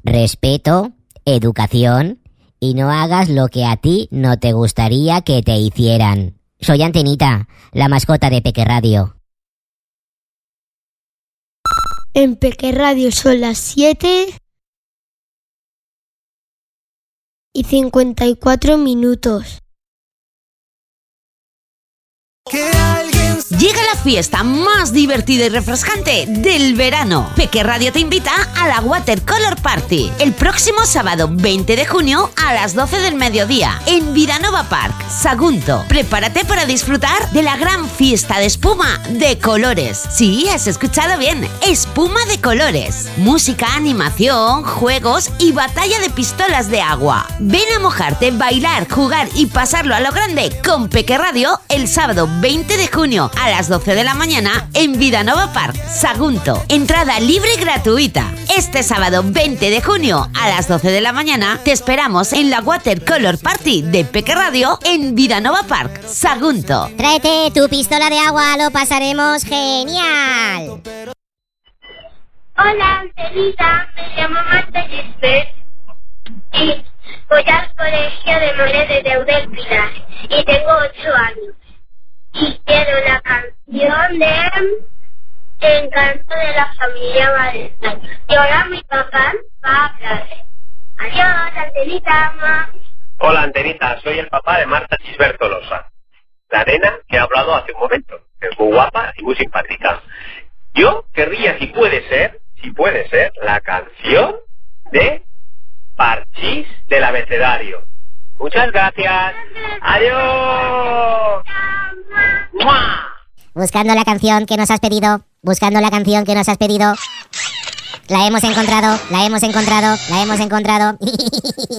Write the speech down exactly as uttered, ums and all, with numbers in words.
respeto, educación y no hagas lo que a ti no te gustaría que te hicieran. Soy Antenita, la mascota de Peque Radio. En Peque Radio son las siete y cincuenta y cuatro minutos. Llega la fiesta más divertida y refrescante del verano. Peque Radio te invita a la Watercolor Party el próximo sábado veinte de junio a las doce del mediodía en Vidanova Park, Sagunto. Prepárate para disfrutar de la gran fiesta de espuma de colores. Sí, has escuchado bien, espuma de colores. Música, animación, juegos y batalla de pistolas de agua. Ven a mojarte, bailar, jugar y pasarlo a lo grande con Peque Radio el sábado veinte de junio a las doce de la mañana en Vidanova Park, Sagunto. Entrada libre y gratuita. Este sábado veinte de junio a las doce de la mañana te esperamos en la Watercolor Party de Peque Radio en Vidanova Park, Sagunto. Tráete tu pistola de agua, lo pasaremos genial. Hola, Antenita, me llamo Marta Gisbert y voy al colegio de Morelos de Eudel Pilar y tengo ocho años. Y quiero la canción de Encanto de la familia Valentine. Y ahora mi papá va a hablar. Adiós, Antenita, mamá. Hola, Antenita, soy el papá de Marta Gisbert Tolosa, la nena que ha hablado hace un momento. Es muy guapa y muy simpática. Yo querría, si puede ser, si puede ser, la canción de Parchís del abecedario. Muchas gracias. Adiós. ¡Mua! Buscando la canción que nos has pedido, buscando la canción que nos has pedido. La hemos encontrado, la hemos encontrado, la hemos encontrado.